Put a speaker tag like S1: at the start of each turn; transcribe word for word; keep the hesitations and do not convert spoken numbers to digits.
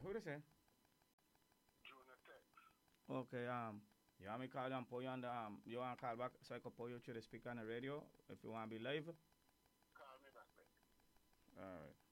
S1: What you say?
S2: Junior text.
S1: Okay, um, you want me to call you and put you on the, um, you want to call back so I can put you through the speaker on the radio if you want to be live?
S2: Call me back, man.
S1: Alright.